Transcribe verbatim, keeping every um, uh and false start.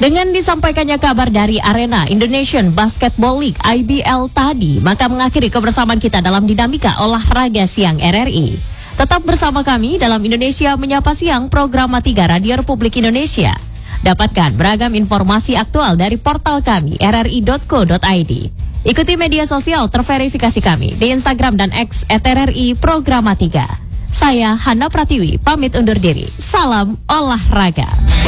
Dengan disampaikannya kabar dari arena Indonesian Basketball League I B L tadi, maka mengakhiri kebersamaan kita dalam dinamika olahraga siang R R I. Tetap bersama kami dalam Indonesia Menyapa Siang program tiga Radio Republik Indonesia. Dapatkan beragam informasi aktual dari portal kami r r i dot co dot i d. Ikuti media sosial terverifikasi kami di Instagram dan X et r r i Programa tiga. Saya Hana Pratiwi, pamit undur diri. Salam olahraga.